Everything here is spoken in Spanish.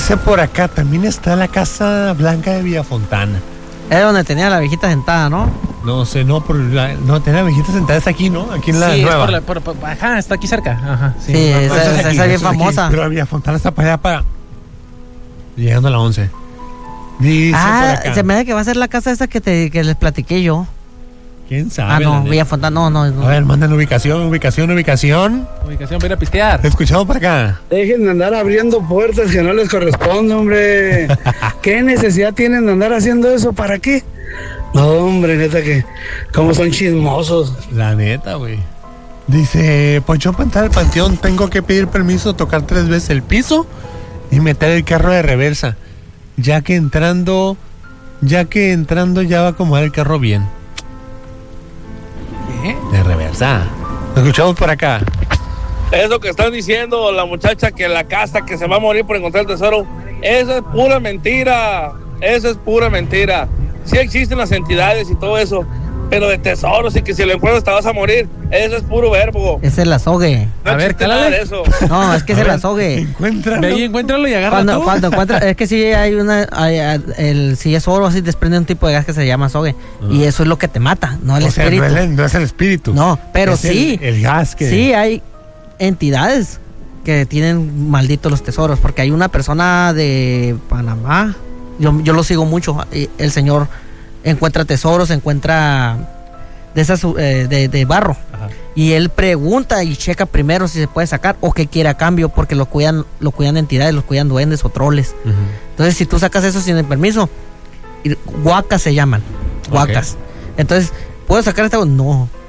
Dice por acá, también está la Casa Blanca de Villafontana. Es donde tenía la viejita sentada, ¿no? No sé, no, no, tenía la viejita sentada, está aquí, ¿no? Aquí en la nueva. Ajá, está aquí cerca. Ajá, sí, esa es bien famosa. Pero Villafontana está para allá, llegando a la 11. Dice se me da que va a ser la casa esa que les platiqué yo. ¿Quién sabe? No, Villafontana, no. A ver, manden ubicación. Ubicación, ven a pistear. Escuchado por acá. Dejen de andar abriendo puertas que no les corresponde, hombre. ¿Qué necesidad tienen de andar haciendo eso? ¿Para qué? No, hombre, neta que como son chismosos. La neta, güey. Dice, pues yo para entrar al panteón tengo que pedir permiso, tocar 3 veces el piso y meter el carro de reversa. Ya que entrando ya va a acomodar el carro bien. ¿Qué? De reversa. Lo escuchamos por acá. Eso que están diciendo la muchacha que la casa que se va a morir por encontrar el tesoro, eso es pura mentira. Eso es pura mentira. Sí existen las entidades y todo eso, pero de tesoros y que si lo encuentras te vas a morir, eso es puro verbo. Es el azogue. No, a ver, cálale. de eso. No, es que es el azogue. Encuéntralo. Ve ahí, encuéntralo y agárralo. Cuando encuentras, es que sí hay si es oro así desprende un tipo de gas que se llama azogue. Y eso es lo que te mata, no el espíritu. No es el espíritu. No, pero es sí. El gas que. Sí, hay entidades que tienen malditos los tesoros, porque hay una persona de Panamá, yo lo sigo mucho, el señor encuentra tesoros, encuentra de esas de barro. Ajá. Y él pregunta y checa primero si se puede sacar o qué quiere a cambio, porque lo cuidan entidades, los cuidan duendes o troles. Uh-huh. Entonces si tú sacas eso sin el permiso, huacas se llaman, huacas. Okay. Entonces, ¿puedo sacar esta? No,